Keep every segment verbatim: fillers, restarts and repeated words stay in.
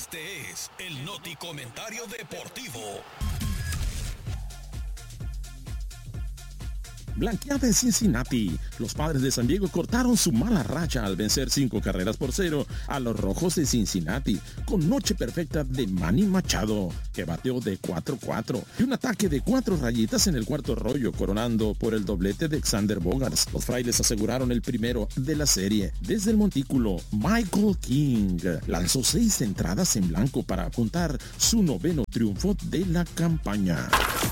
Este es el Noti Comentario Deportivo. Blanqueada en Cincinnati, los Padres de San Diego cortaron su mala racha al vencer cinco carreras por cero a los Rojos de Cincinnati, con noche perfecta de Manny Machado, que bateó de cuatro cuatro, y un ataque de cuatro rayitas en el cuarto rollo, coronando por el doblete de Xander Bogaerts. Los Frailes aseguraron el primero de la serie. Desde el montículo, Michael King lanzó seis entradas en blanco para apuntar su noveno triunfo de la campaña.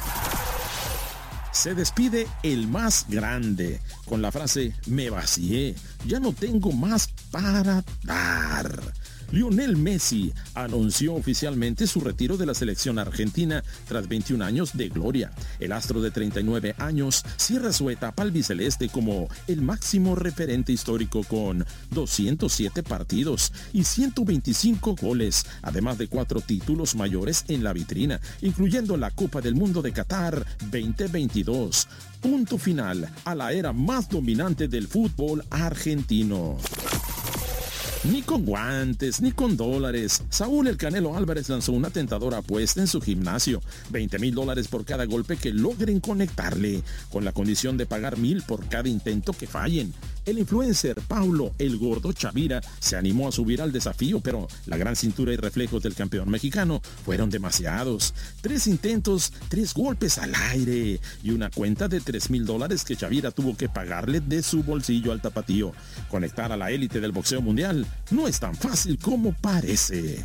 Se despide el más grande con la frase "me vacié, ya no tengo más para dar". Lionel Messi anunció oficialmente su retiro de la selección argentina tras veintiún años de gloria. El astro de treinta y nueve años cierra su etapa albiceleste como el máximo referente histórico con doscientos siete partidos y ciento veinticinco goles, además de cuatro títulos mayores en la vitrina, incluyendo la Copa del Mundo de Qatar veinte veintidós. Punto final a la era más dominante del fútbol argentino. Ni con guantes, ni con dólares, Saúl El Canelo Álvarez lanzó una tentadora apuesta en su gimnasio, veinte mil dólares por cada golpe que logren conectarle, con la condición de pagar mil por cada intento que fallen. El influencer Paulo El Gordo Chavira se animó a subir al desafío, pero la gran cintura y reflejos del campeón mexicano fueron demasiados. Tres intentos, tres golpes al aire y una cuenta de tres mil dólares que Chavira tuvo que pagarle de su bolsillo al tapatío. Conectar a la élite del boxeo mundial no es tan fácil como parece.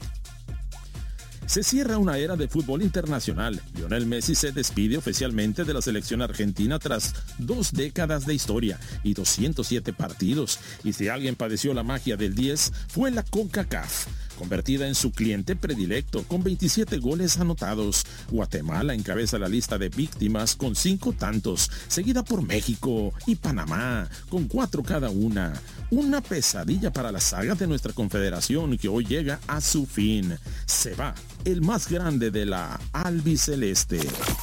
Se cierra una era de fútbol internacional. Lionel Messi se despide oficialmente de la selección argentina tras dos décadas de historia y doscientos siete partidos. Y si alguien padeció la magia del diez, fue la CONCACAF, convertida en su cliente predilecto con veintisiete goles anotados. Guatemala encabeza la lista de víctimas con cinco tantos, seguida por México y Panamá con cuatro cada una. Una pesadilla para la saga de nuestra confederación que hoy llega a su fin. Se va el más grande de la albiceleste.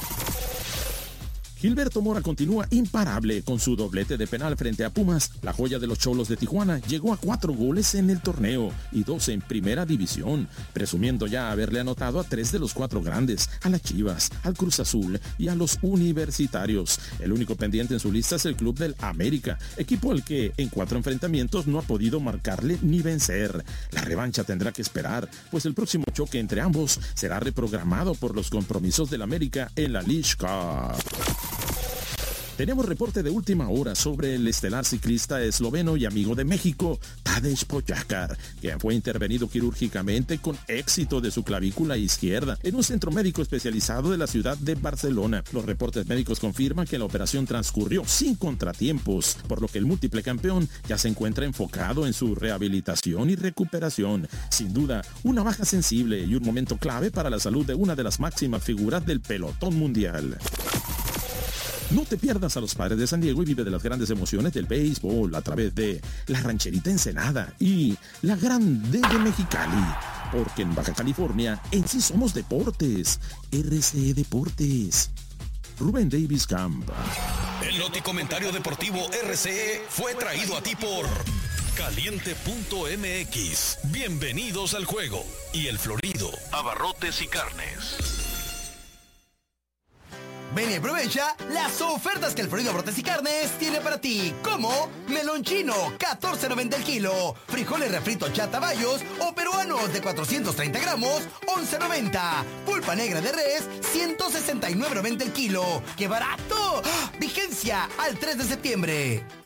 Gilberto Mora continúa imparable con su doblete de penal frente a Pumas. La joya de los Cholos de Tijuana llegó a cuatro goles en el torneo y dos en primera división, presumiendo ya haberle anotado a tres de los cuatro grandes, a las Chivas, al Cruz Azul y a los Universitarios. El único pendiente en su lista es el Club del América, equipo al que en cuatro enfrentamientos no ha podido marcarle ni vencer. La revancha tendrá que esperar, pues el próximo choque entre ambos será reprogramado por los compromisos del América en la League Cup. Tenemos reporte de última hora sobre el estelar ciclista esloveno y amigo de México, Tadej Pogačar, quien fue intervenido quirúrgicamente con éxito de su clavícula izquierda en un centro médico especializado de la ciudad de Barcelona. Los reportes médicos confirman que la operación transcurrió sin contratiempos, por lo que el múltiple campeón ya se encuentra enfocado en su rehabilitación y recuperación. Sin duda, una baja sensible y un momento clave para la salud de una de las máximas figuras del pelotón mundial. No te pierdas a los Padres de San Diego y vive de las grandes emociones del béisbol a través de la Rancherita Ensenada y la Grande de Mexicali. Porque en Baja California, en sí somos deportes. R C E Deportes. Rubén Davis Camp. El Noti Comentario Deportivo R C E fue traído a ti por Caliente punto M X. Bienvenidos al juego. Y El Florido, abarrotes y carnes. Ven y aprovecha las ofertas que el Florido Abarrotes y Carnes tiene para ti, como melón chino, catorce noventa el kilo, frijoles refritos chatabayos o peruanos de cuatrocientos treinta gramos, once noventa, pulpa negra de res, ciento sesenta y nueve noventa el kilo. ¡Qué barato! ¡Ah! Vigencia al tres de septiembre.